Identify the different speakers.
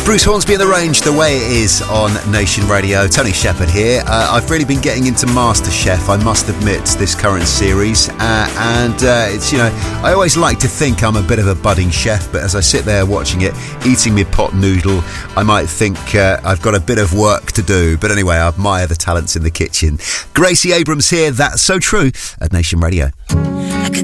Speaker 1: Bruce Hornsby in the Range, the way it is on Nation Radio. Tony Shepherd here. I've really been getting into MasterChef, I must admit, this current series. It's, I always like to think I'm a bit of a budding chef, but as I sit there watching it, eating my pot noodle, I might think I've got a bit of work to do. But anyway, I admire the talents in the kitchen. Gracie Abrams here, That's So True, at Nation Radio.